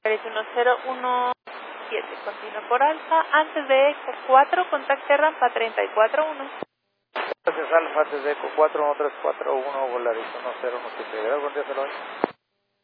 1017, continúe por Alfa, antes de Eco 4, contacte rampa 341. Gracias Alfa, antes de Eco 4, 1341, Volaris 10, no te buen día, se lo doy.